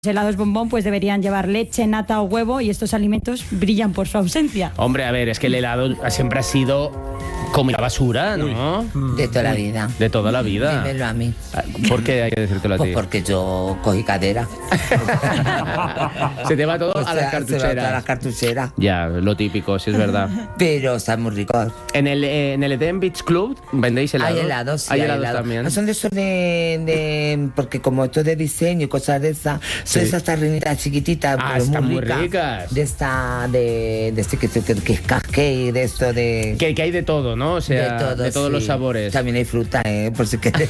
helados bombón pues deberían llevar leche, nata o huevo, y estos alimentos brillan por su ausencia. Hombre, a ver, es que el helado siempre ha sido comida basura, ¿no? De toda la vida. De toda la vida. Dímelo a mí. ¿Por qué hay que decírtelo a ti? Pues porque yo cogí cadera. Se te va todo O a sea, las se va cartucheras. todas las cartucheras. Ya, lo típico, sí es verdad. Pero está muy rico. En el Eden Beach Club vendéis helados. Hay helados, sí, hay hay helados helados. también. Son de esos porque como esto de diseño y cosas de esas, son esas tarrinitas chiquititas, Ah, pero están muy ricas. ricas. De esta, de este que es cupcake, de esto de... Que hay de todo, ¿no? O sea, de todos sí. los sabores. También hay fruta, por si quieres.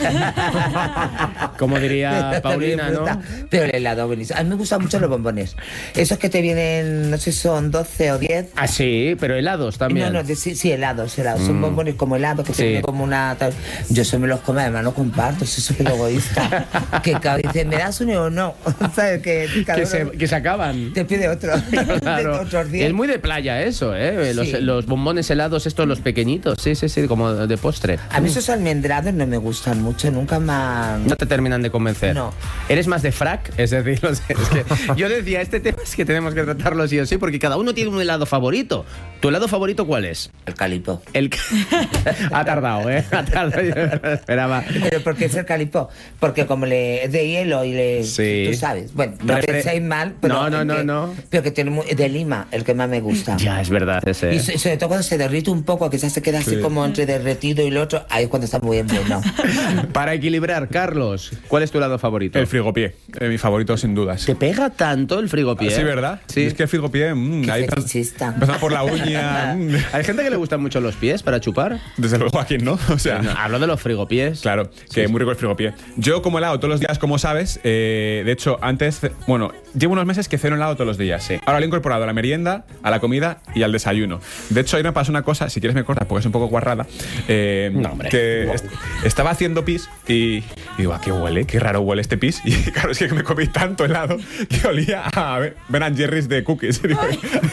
Como diría Paulina, También ¿no? fruta, pero el helado buenísimo. A mí me gustan mucho los bombones. Esos que te vienen, no sé si son 12 o 10. Ah, sí, pero helados también. No, sí, helados. Son bombones como helados, que Sí. se viene como una... Yo eso me los como, además no comparto, eso es egoísta. Que cada vez dice, ¿me das uno o no? ¿Sabes? Que se acaban. Te pide otro. Claro. De otros 10. Es muy de playa eso, ¿eh? Sí. Los bombones helados estos, los pequeñitos. Sí, como de postre. A mí esos almendrados no me gustan mucho, nunca más... No te terminan de convencer. No. ¿Eres más de frac? Es decir, es que yo decía, este tema es que tenemos que tratarlo sí o sí, porque cada uno tiene un helado favorito. ¿Tu helado favorito cuál es? El calipo. Ha tardado, ¿eh? Ha tardado, yo no esperaba. ¿Pero por qué es el calipo? Porque como es de hielo y le... Sí. Tú sabes. Bueno, no penséis mal, pero... No. Pero que tiene de Lima, el que más me gusta. Ya, es verdad, ese. Y sobre todo cuando se derrite un poco, que ya se queda así como entre derretido y lo otro, ahí es cuando está muy bien bueno. Para equilibrar, Carlos, ¿cuál es tu helado favorito? El frigopié, mi favorito sin dudas. ¿Te pega tanto el frigopié? Sí, ¿verdad? Sí. Es que el frigopié, ahí fetichista. empezando por la uña. ¿Hay gente que le gustan mucho los pies para chupar? Desde luego aquí no, o sea... No, hablo de los frigopiés. Claro, que es muy rico el frigopié. Yo como helado todos los días, como sabes, de hecho antes, llevo unos meses que ceno helado todos los días. Sí. Ahora lo he incorporado a la merienda, a la comida y al desayuno. De hecho, ahí me pasó una cosa, si quieres me cortas porque es un poco guarrada, No, hombre. que estaba haciendo pis y digo, ¿a qué huele? Qué raro huele este pis. Y claro, es que me comí tanto helado que olía a Ben & Jerry's de cookies. Digo,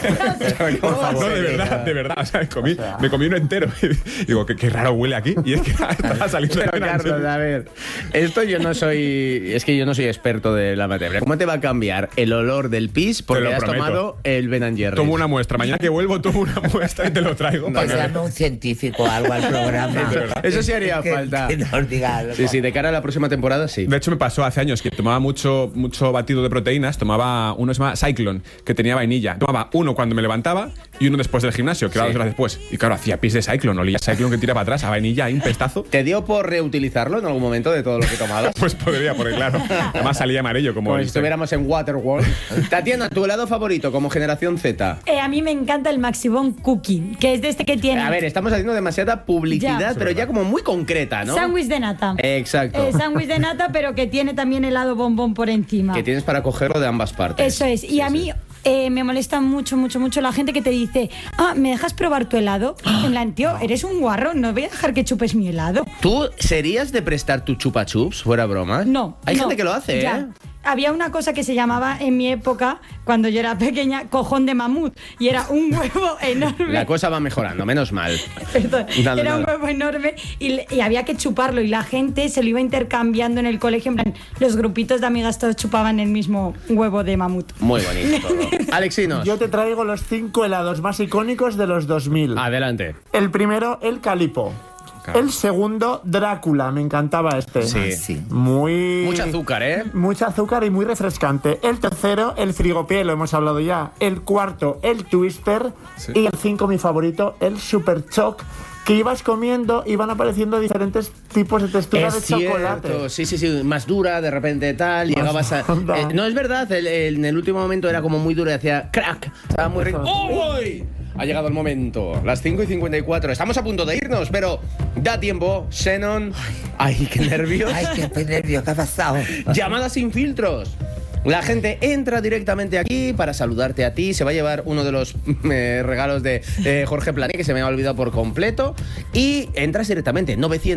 no, de verdad, o sea, me comí uno entero. Y digo, qué raro huele aquí. Y es que estaba saliendo de Pero, Carlos, a ver, esto yo no soy experto de la materia. ¿Cómo te va a cambiar el olor del pis porque lo has prometo. tomado el Ben & Jerry's? Tomo una muestra. Mañana que vuelvo tomo una muestra y te lo traigo. Pues llama un científico o algo al programa. Eso sí haría falta. Que nos diga algo. Sí, de cara a la próxima temporada, sí. De hecho, me pasó hace años que tomaba mucho batido de proteínas. Tomaba uno que se llama Cyclone, que tenía vainilla. Tomaba uno cuando me levantaba y uno después del gimnasio, que era 2 horas después. Y claro, hacía pis de Cyclone. Olía Cyclone que tira para atrás, a vainilla, ahí un pestazo. ¿Te dio por reutilizarlo en algún momento de todo lo que tomabas? Pues podría, porque claro, además salía amarillo como... Como si estuviéramos en Waterworld. Tatiana, ¿tu helado favorito como generación Z? A mí me encanta el Maximón Cookie, que es de este que tiene... A ver, estamos haciendo demasiada publicidad, Ya. pero ya como muy concreta, ¿no? Sándwich de nata. Exacto. Sándwich de nata, pero que tiene también helado bombón por encima. Que tienes para cogerlo de ambas partes. Eso es. Y a mí me molesta mucho la gente que te dice, ¿me dejas probar tu helado? En plan, tío, eres un guarro, no voy a dejar que chupes mi helado. ¿Tú serías de prestar tu chupa chups, fuera broma? No. Hay no. gente que lo hace, Ya. ¿eh? Había una cosa que se llamaba en mi época, cuando yo era pequeña, cojón de mamut. Y era un huevo enorme. La cosa va mejorando, menos mal. Perdón, Nada, era un nada. huevo enorme y había que chuparlo. Y la gente se lo iba intercambiando en el colegio. En plan, los grupitos de amigas todos chupaban el mismo huevo de mamut. Muy bonito todo. Alexinos, Yo te traigo los 5 helados más icónicos de los 2000. adelante. El primero, el Calipo. El segundo, Drácula. Me encantaba este. Sí. Sí. Muy... Mucho azúcar, ¿eh? Mucho azúcar y muy refrescante. El tercero, el frigopié, lo hemos hablado ya. El cuarto, el Twister. Sí. Y el 5, mi favorito, el Super Choc. Que ibas comiendo y van apareciendo diferentes tipos de textura de chocolate. Sí, más dura, de repente tal, llegabas a... blanda. no, es verdad, en el último momento era como muy duro y hacía crack, estaba muy rico. ¡Uy! Ha llegado el momento, las 5:54, estamos a punto de irnos, pero da tiempo, Shannon. Ay, qué nervios. Ay, qué nervio, ¿qué ha pasado? Llamadas sin filtros. La gente entra directamente aquí para saludarte a ti. Se va a llevar uno de los regalos de Jorge Plané, que se me ha olvidado por completo. Y entras directamente.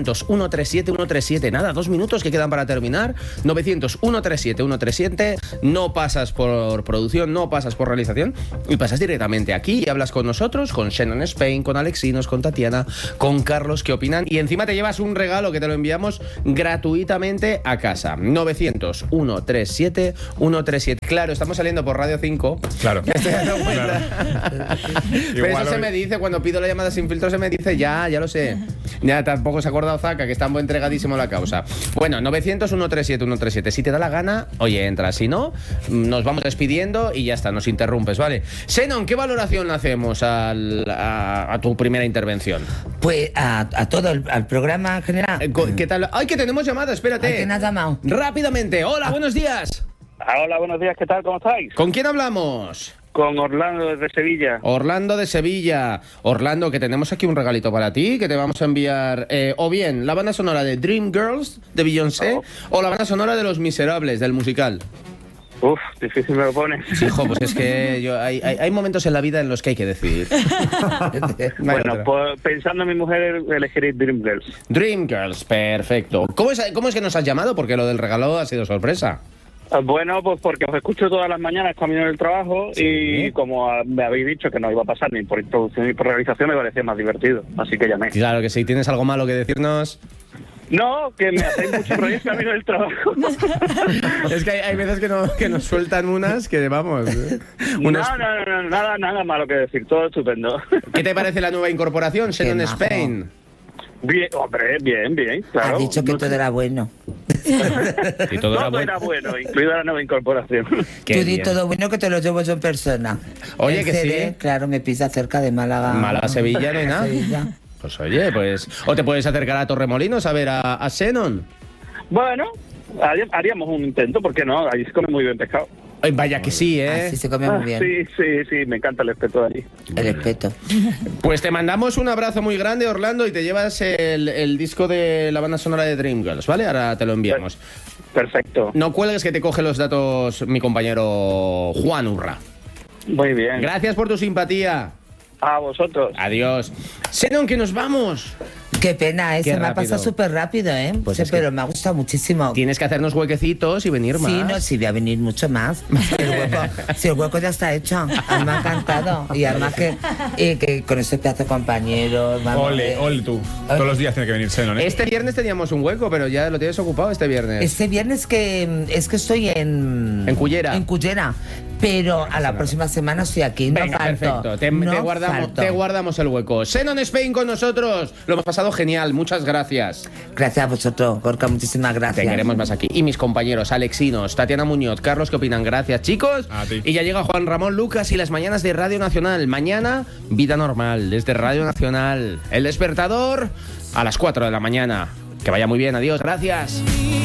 900-137-137. Nada, 2 minutos que quedan para terminar. 900-137-137. No pasas por producción, no pasas por realización. Y pasas directamente aquí y hablas con nosotros, con Shannon Spain, con Alexinos, con Tatiana, con Carlos, que opinan. Y encima te llevas un regalo que te lo enviamos gratuitamente a casa. 900-137-137. 137. Claro, estamos saliendo por Radio 5. Claro. Me estoy dando cuenta. Claro. Pero Igual eso se hoy- me dice, cuando pido la llamada sin filtro se me dice, ya lo sé. Ya tampoco se ha acordado Zaka, que está muy entregadísimo a la causa. Bueno, 900-137-137. Si te da la gana, oye, entra. Si no, nos vamos despidiendo y ya está, nos interrumpes, ¿vale? Xenon, ¿qué valoración le hacemos a tu primera intervención? Pues a todo, al programa en general. ¿Qué tal? ¡Ay, que tenemos llamada! Espérate. Ay, que me has llamado. Rápidamente. Hola, buenos días. Hola, buenos días, ¿qué tal? ¿Cómo estáis? ¿Con quién hablamos? Con Orlando desde Sevilla. Orlando de Sevilla. Orlando, que tenemos aquí un regalito para ti, que te vamos a enviar o bien la banda sonora de Dreamgirls de Beyoncé o la banda sonora de Los Miserables del musical. Uf, difícil me lo pones. Sí, hijo, pues es que hay momentos en la vida en los que hay que decidir. Bueno, pues pensando en mi mujer, elegiré Dreamgirls. Dreamgirls, perfecto. ¿Cómo es que nos has llamado? Porque lo del regalo ha sido sorpresa. Bueno, pues porque os escucho todas las mañanas camino en el trabajo y como me habéis dicho que no iba a pasar ni por introducción ni por realización, me parecía más divertido. Así que llamé. Claro que sí. ¿Tienes algo malo que decirnos? No, que me hacéis mucho rollo camino del trabajo. Es que hay veces que nos sueltan unas que vamos. No, nada malo que decir, todo estupendo. ¿Qué te parece la nueva incorporación, Xenon majo. Spain? Bien, hombre, bien, claro. Has dicho que todo era bueno. Y todo Todo era bueno, incluida la nueva incorporación. Qué Tú di bien. todo bueno que te lo llevo yo en persona. Oye, El que CD, sí. Claro, me pisa cerca de Málaga. Málaga, Sevilla, no hay nada. Sevilla. Pues oye, pues... O te puedes acercar a Torremolinos a ver a Xenon. Bueno, haríamos un intento, ¿por qué no? Ahí se come muy bien pescado. Ay, vaya que sí, ¿eh? Así se come muy bien. Sí, me encanta el respeto de allí. El respeto. Pues te mandamos un abrazo muy grande, Orlando, y te llevas el disco de la banda sonora de Dreamgirls, ¿vale? Ahora te lo enviamos. Perfecto. No cuelgues, que te coge los datos mi compañero Juan Urra. Muy bien. Gracias por tu simpatía. A vosotros. Adiós. Xenon, que nos vamos. Qué pena, Qué se me ha rápido. pasado súper rápido, ¿eh? Pues Sí, es que pero me ha gustado muchísimo. Tienes que hacernos huequecitos y venir más. Sí, no, sí, voy a venir mucho más. Si el hueco ya está hecho, a mí me ha encantado. Y además que con ese pedazo de compañeros... vamos, Ole tú. Todos los días tiene que venir Xenon, ¿eh? Este viernes teníamos un hueco, pero ya lo tienes ocupado este viernes. Este viernes es que estoy en... En Cullera. En Cullera. Pero a la próxima semana estoy aquí. No Venga, falto. perfecto. Te No guardamos, falto. te guardamos el hueco. Xenon Spain con nosotros. Lo hemos pasado genial. Muchas gracias. Gracias a vosotros, Gorka. Muchísimas gracias. Te queremos más aquí. Y mis compañeros, Alexinos, Tatiana Muñoz, Carlos, ¿qué opinan? Gracias, chicos. A ti. Y ya llega Juan Ramón Lucas y las mañanas de Radio Nacional. Mañana, vida normal, desde Radio Nacional. El despertador a las 4 de la mañana. Que vaya muy bien. Adiós. Gracias.